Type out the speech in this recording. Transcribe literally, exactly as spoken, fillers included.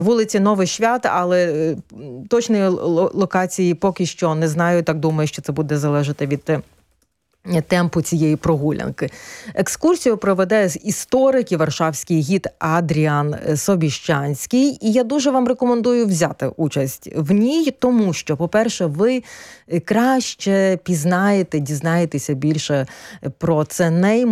вулиці Новий Швят, але точної локації поки що не знаю. Так думаю, що це буде залежати від темпу цієї прогулянки. Екскурсію проведе історик і варшавський гід Адріан Собіщанський. І я дуже вам рекомендую взяти участь в ній, тому що, по-перше, ви краще пізнаєте, дізнаєтеся більше про це неймовірне